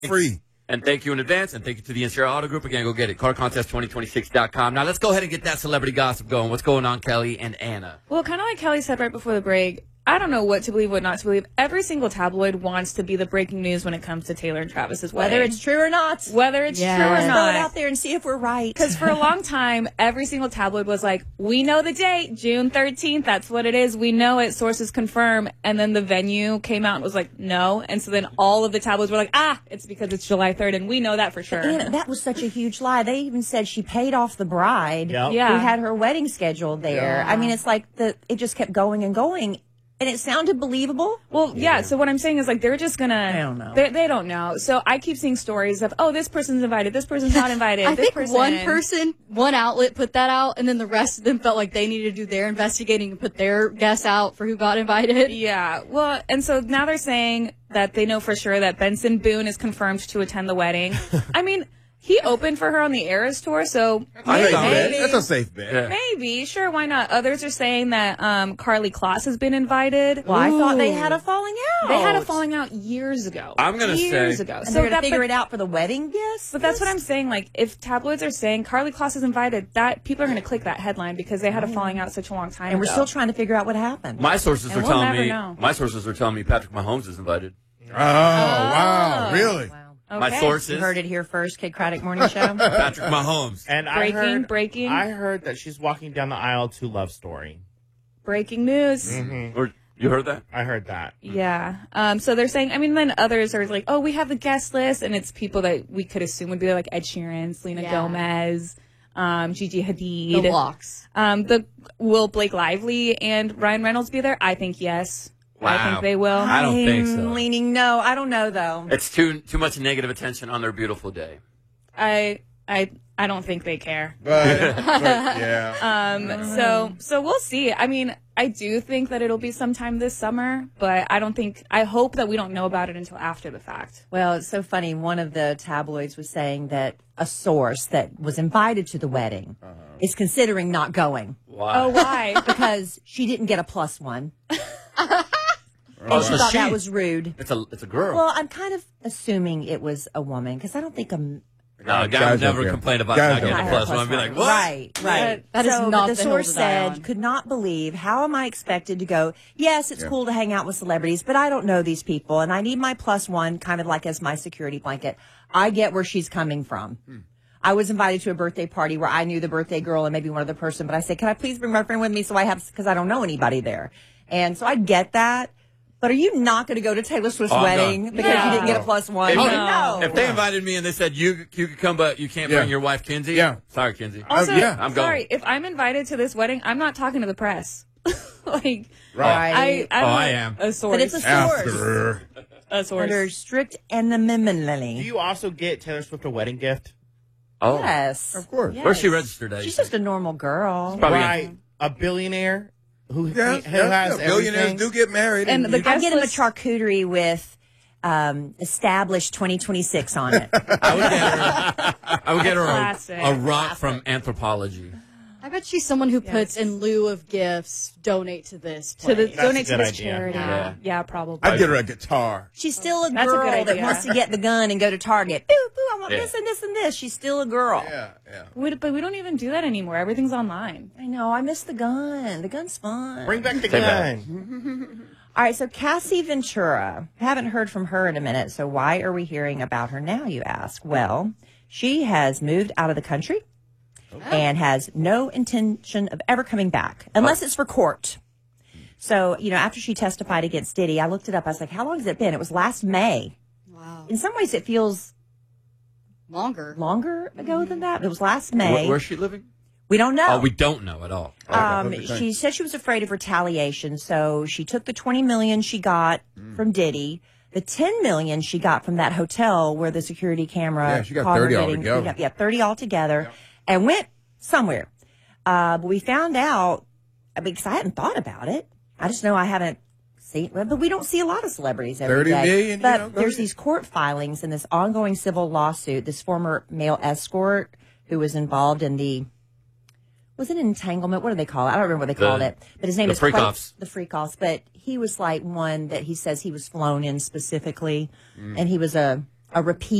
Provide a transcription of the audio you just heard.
Free. And thank you in advance, and thank you to the NCR Auto Group. Again, go get it. CarContest2026.com. Now, let's go ahead and get that celebrity gossip going. What's going on, Kelly and Anna? Well, kind of like Kelly said right before the break, I don't know what to believe, what not to believe. Every single tabloid wants to be the breaking news when it comes to Taylor and Travis's wedding. Whether it's true or not. Whether it's true or Throw it not. out there and see if we're right. Because for a long time, every single tabloid was like, we know the date, June 13th, that's what it is. We know it, sources confirm. And then the venue came out and was like, no. And so then all of the tabloids were like, it's because it's July 3rd, and we know that for sure. And that was such a huge lie. They even said she paid off the bride. Yep. Yeah. Who had her wedding scheduled there. Yeah. I mean, it's like it just kept going and going. And it sounded believable. Well, yeah. So what I'm saying is, like, they're just gonna. I don't know. They don't know. So I keep seeing stories of, this person's invited, this person's not invited. I this think one outlet put that out, and then the rest of them felt like they needed to do their investigating and put their guess out for who got invited. Yeah. Well, and so now they're saying that they know for sure that Benson Boone is confirmed to attend the wedding. I mean, he opened for her on the Eras tour, so That's a safe bet. Yeah. maybe, sure, why not? Others are saying that Carly Kloss has been invited. Well, I thought they had a falling out. They had a falling out years ago. I'm gonna say- years ago. And they're going to figure it out for the wedding, yes? But that's what I'm saying. Like, if tabloids are saying Carly Kloss is invited, that people are going to click that headline because they had a falling out such a long time And we're ago. still trying to figure out what happened. My sources And are we'll telling never me. know. My sources are telling me Patrick Mahomes is invited. Oh, wow. Really? Wow. My Okay. sources. You heard it here first, Kid Craddock Morning Show. Patrick Mahomes. And Breaking. I heard that she's walking down the aisle to Love Story. Breaking news. Or you heard that? I heard that. Yeah. So they're saying, I mean, then others are like, we have the guest list, and it's people that we could assume would be there, like Ed Sheeran, Selena Gomez, Gigi Hadid. The locks. Will Blake Lively and Ryan Reynolds be there? I think yes. Wow. I think they will. I don't think so. I'm leaning no. I don't know, though. It's too much negative attention on their beautiful day. I don't think they care. But yeah. So we'll see. I mean, I do think that it'll be sometime this summer, but I hope that we don't know about it until after the fact. Well, it's so funny. One of the tabloids was saying that a source that was invited to the wedding is considering not going Why? Oh, why? because she didn't get a +1. Oh, She thought that was rude. It's a girl. Well, I'm kind of assuming it was a woman because I don't think no, a guy Guys would never don't care. complain about Guys not getting don't a care. plus one. I'd be like, what? Right. That is so not the the hill source to die said, on. could not believe, how am I expected to go, yes, it's cool to hang out with celebrities, but I don't know these people, and I need my +1 kind of like as my security blanket. I get where she's coming from. I was invited to a birthday party where I knew the birthday girl and maybe one other person, but I said, can I please bring my friend with me because I don't know anybody there. And so I get that. But are you not going to go to Taylor Swift's wedding done. because you didn't get a +1? No. If they invited me and they said you could come, but you can't bring your wife Kinsey. Yeah. Sorry, Kinsey. Also, I'm going. sorry, if I'm invited to this wedding, I'm not talking to the press. Right. I am. A source. But it's a source. After. A source. Under strict anonymity. Do you also get Taylor Swift a wedding gift? Oh, Yes. Of course. Yes. where's she registered at? She's just a normal girl. Probably Right. A billionaire who Yes, has everything. billionaires do get married. And the I guest get him a list- charcuterie with established 2026 on it. I would get her Classic. a rock from Anthropology. I bet she's someone who puts in lieu of gifts, donate to this to the place. donate to a good this idea. charity. Yeah. Yeah, probably. I'd get her a guitar. She's still a That's a good girl that idea. wants to get the gun and go to Target. Boo, boo, I want Yeah. this and this and this. She's still a girl. Yeah. But we don't even do that anymore. Everything's online. I know. I miss the gun. The gun's fun. Bring back the Take that. gun. All right, so Cassie Ventura. Haven't heard from her in a minute, so why are we hearing about her now, you ask? Well, she has moved out of the country and has no intention of ever coming back, unless it's for court. So, after she testified against Diddy, I looked it up. I was like, how long has it been? It was last May. Wow. In some ways, it feels Longer. longer ago than that. It was last May. Where's she living? We don't know. Oh, we don't know at all. She said she was afraid of retaliation, so she took the $20 million she got from Diddy, the $10 million she got from that hotel where the security camera. Yeah, she got caught her 30 getting altogether. beat up. Yeah, 30 altogether, and went somewhere. But we found out, because I hadn't thought about it. I just know I haven't seen, but we don't see a lot of celebrities every 30 day. million, But there's these court filings and this ongoing civil lawsuit. This former male escort who was involved in was it entanglement? What do they call it? I don't remember what they called it. But his name the is freak-offs. The freak-offs. But he was like one that he says he was flown in specifically. And he was a a repeat